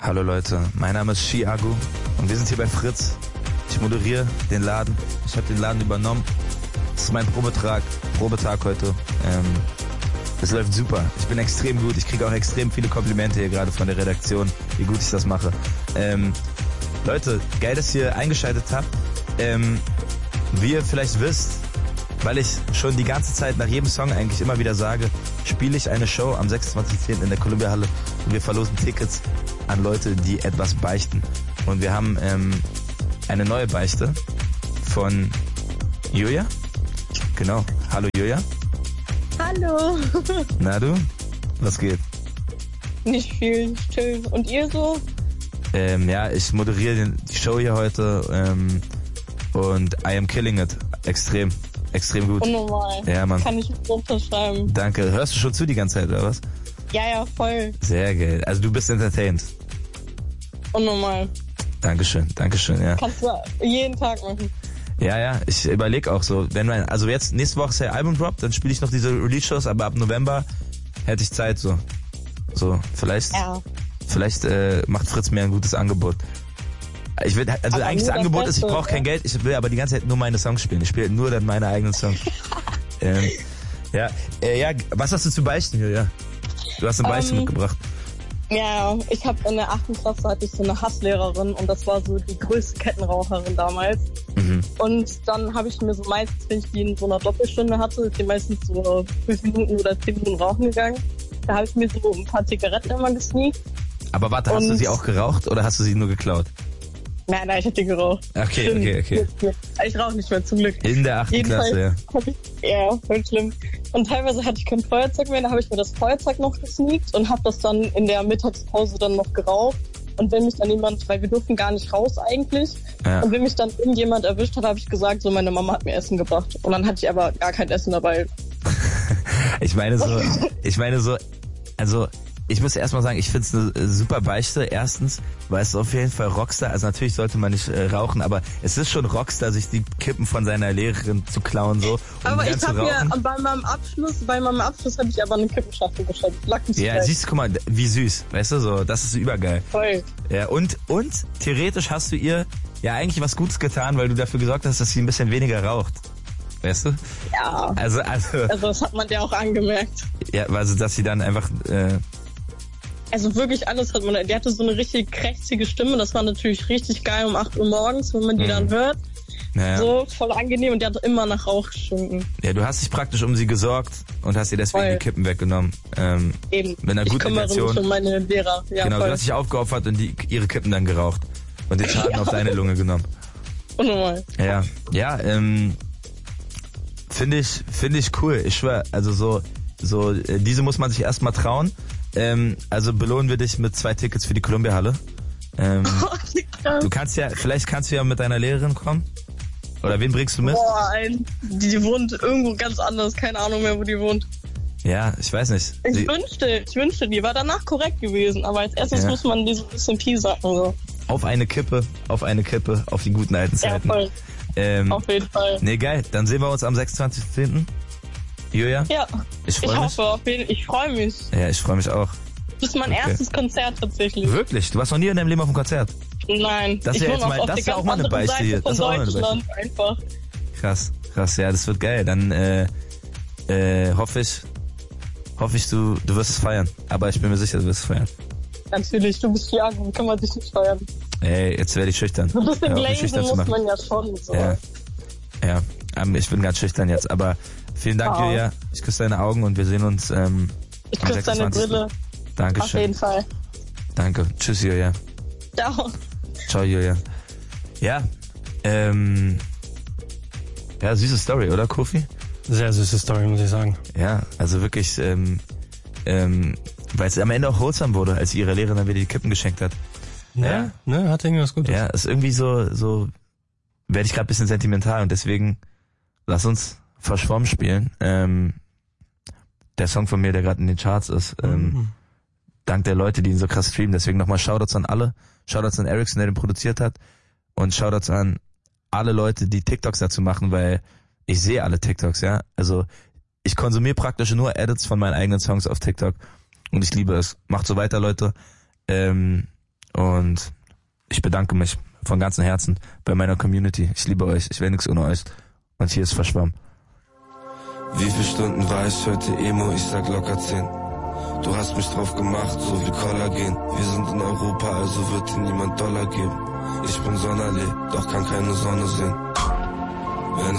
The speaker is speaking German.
Hallo Leute, mein Name ist Chiago und wir sind hier bei Fritz. Ich moderiere den Laden. Ich habe den Laden übernommen. Das ist mein Probetag heute. Es läuft super. Ich bin extrem gut. Ich kriege auch extrem viele Komplimente hier gerade von der Redaktion, wie gut ich das mache. Leute, geil, dass ihr eingeschaltet habt. Wie ihr vielleicht wisst, weil ich schon die ganze Zeit nach jedem Song eigentlich immer wieder sage, spiele ich eine Show am 26.10. in der Columbia-Halle und wir verlosen Tickets an Leute, die etwas beichten. Und wir haben eine neue Beichte von Julia. Genau. Hallo Julia. Hallo. Na du? Was geht? Nicht viel, chill. Und ihr so? Ja, ich moderiere die Show hier heute und I am killing it. Extrem gut. Unnormal. Ja, Mann. Kann ich nicht unterschreiben. Danke. Hörst du schon zu die ganze Zeit, oder was? Ja, voll. Sehr geil. Also du bist entertained. Unnormal. Dankeschön, ja. Kannst du jeden Tag machen. Ja, ich überlege auch so, also jetzt nächste Woche ist ja Album Drop, dann spiele ich noch diese Release-Shows, aber ab November hätte ich Zeit so. Vielleicht macht Fritz mir ein gutes Angebot. Ich will, also aber eigentlich das Angebot ist, ich brauche kein Geld, ich will aber die ganze Zeit nur meine Songs spielen. Ich spiele nur dann meine eigenen Songs. Ja, was hast du zu beichten, Julia? Du hast eine Beichte mitgebracht. Ja, ich habe in der 8. Klasse hatte ich so eine Hasslehrerin und das war so die größte Kettenraucherin damals. Mhm. Und dann habe ich mir so meistens, wenn ich die in so einer Doppelstunde hatte, ist die meistens so 5 Minuten oder 10 Minuten rauchen gegangen. Da habe ich mir so ein paar Zigaretten immer gesneakt. Aber warte, hast du sie auch geraucht oder hast du sie nur geklaut? Nein, ich hätte die geraucht. Okay. Ich rauche nicht mehr, zum Glück. In der 8. Klasse, ja. Ja, voll schlimm. Und teilweise hatte ich kein Feuerzeug mehr, da habe ich mir das Feuerzeug noch gesneakt und habe das dann in der Mittagspause dann noch geraucht. Und wenn mich dann jemand, weil wir durften gar nicht raus eigentlich, und wenn mich dann irgendjemand erwischt hat, habe ich gesagt, so meine Mama hat mir Essen gebracht. Und dann hatte ich aber gar kein Essen dabei. Ich muss erstmal sagen, ich finde es eine super Beichte. Erstens, weil es auf jeden Fall Rockstar, also natürlich sollte man nicht rauchen, aber es ist schon Rockstar, sich die Kippen von seiner Lehrerin zu klauen, so. Aber ich habe ja bei meinem Abschluss habe ich aber eine Kippenschachtel geschenkt. Ja, siehst du, guck mal, wie süß, weißt du, so, das ist übergeil. Voll. Ja, und theoretisch hast du ihr ja eigentlich was Gutes getan, weil du dafür gesorgt hast, dass sie ein bisschen weniger raucht. Weißt du? Ja. Also das hat man ja auch angemerkt. Ja, also dass sie dann einfach also wirklich alles hat man, die hatte so eine richtig krächzige Stimme, das war natürlich richtig geil um 8 Uhr morgens, wenn man die dann hört. Ja. So voll angenehm und die hat immer nach Rauch gestunken. Ja, du hast dich praktisch um sie gesorgt und hast ihr deswegen die Kippen weggenommen. Eben. Mit einer guten Intention. Ich kümmere mich um meine Lehrer. Ja, genau, voll. du hast dich aufgeopfert und ihre Kippen dann geraucht und den Schaden auf deine Lunge genommen. Unnormal. Ja, finde ich cool. Ich schwör, also so diese muss man sich erstmal trauen. Also belohnen wir dich mit 2 Tickets für die Columbia-Halle. Vielleicht kannst du ja mit deiner Lehrerin kommen. Oder wen bringst du mit? Boah, die wohnt irgendwo ganz anders, keine Ahnung mehr, wo die wohnt. Ja, ich weiß nicht. Ich wünschte, die war danach korrekt gewesen, aber als erstes muss man die so ein bisschen piesacken, so. Auf eine Kippe, auf die guten alten Zeiten. Ja, voll. Auf jeden Fall. Nee, geil. Dann sehen wir uns am 26.10. Julia? Ja. Ich freue mich. Ja, ich freue mich auch. Das ist mein erstes Konzert tatsächlich. Wirklich? Du warst noch nie in deinem Leben auf einem Konzert? Nein. Das ist ja auch mal eine Beichte hier. Das ist auch mal eine Beichte. Einfach. Krass. Ja, das wird geil. Dann hoffe ich, du wirst es feiern. Aber ich bin mir sicher, du wirst es feiern. Natürlich, du bist Chiago, kann man dich nicht feiern. Ey, jetzt werde ich schüchtern. Ein bisschen glazen muss man ja schon. So. Ja, ich bin ganz schüchtern jetzt. Aber vielen Dank, Julia. Ich küsse deine Augen und wir sehen uns ich küsse deine Brille. Dankeschön. Auf jeden Fall. Danke. Tschüss, Julia. Ciao, Julia. Ja, süße Story, oder, Kofi? Sehr süße Story, muss ich sagen. Ja, also wirklich, weil es am Ende auch wholesome wurde, als sie ihrer Lehrerin dann wieder die Kippen geschenkt hat. Ja, ne, hat irgendwas Gutes. Ja, ist irgendwie so werde ich gerade ein bisschen sentimental und deswegen lass uns Verschwommen spielen. Der Song von mir, der gerade in den Charts ist, dank der Leute, die ihn so krass streamen. Deswegen nochmal Shoutouts an alle. Shoutouts an Ericsson, der den produziert hat. Und Shoutouts an alle Leute, die TikToks dazu machen, weil ich sehe alle TikToks, ja. Also ich konsumiere praktisch nur Edits von meinen eigenen Songs auf TikTok und ich liebe es. Macht so weiter, Leute. Und ich bedanke mich von ganzem Herzen bei meiner Community. Ich liebe euch, ich will nichts ohne euch. Und hier ist Verschwamm. Wie viele Stunden war ich heute Emo? Ich sag locker 10. Du hast mich drauf gemacht, so wie Kollagen. Wir sind in Europa, also wird dir niemand Dollar geben. Ich bin Sonderlee, doch kann keine Sonne sehen.